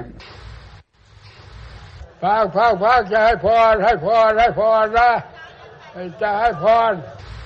พักจะให้พรนะจะให้พร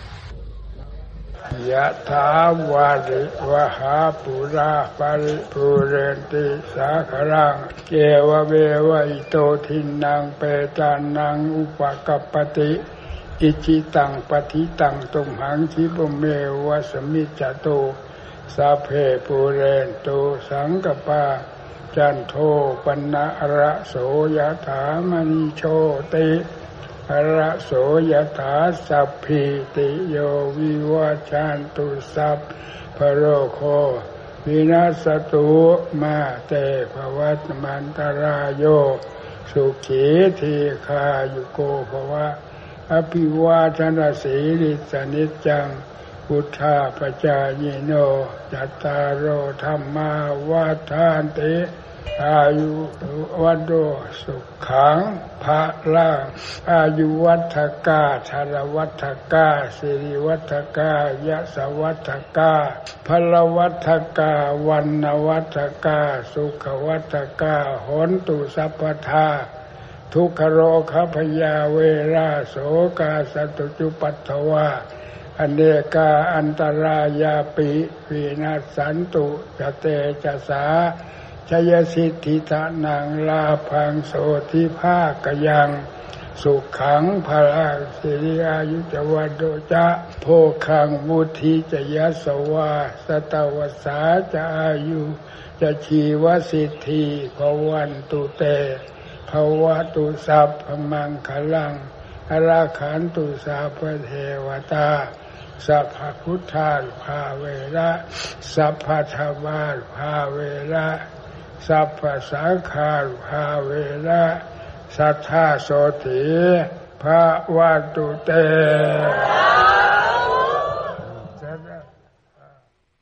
ยะถาวาริวหาปุราปาริปุเรนติสาคลังเกวะเววะอิโตทินังเปตานังอุปกัปปติอิจิตังปฏิตังตุมหังคิปเมวะสมิจจโตสัพเพปุเรนโตสังกปาจันโทปนะระโสยถามณิโชติระโสยถาสัพพิติโยวิวัชชันตุสัพพโรโควินาศตุมาเตภวัตมันตรายโยสุขีทีคายุโกภวะอภิวาทนาสีลิสนิจจังพุทธาปจายโนจัตตารโอธัมมาวาทานติอายุวัฏโตสุขังภะลังอายุวัฏกาชรวัฏกาสิริวัฏกายะสวัฏกาพลวัฏกาวันนวัฏกาสุขวัฏกาโหนตุสัพพทาทุกขโรคพยาเวราโสกาสตุจุปัฏฐวาอเนกาอันตรายาปิวินาศสันตุจเตจะสาชยสิทธิทานังลาภังโสทิภาคยังสุขังพลังสิริอายุจวัดโดจะโภคังมุทิจะยัสวาสตวสาจะอายุจะชีวสิทธิภวันตุเตภวตุสัพพมังคลังอราขันตุสัพพเทวตาสัพพพุทธาภาเวระสัพพธรรมาภาเวระสัพพสังฆาภาเวระสัทธาโสติภะวันตุเต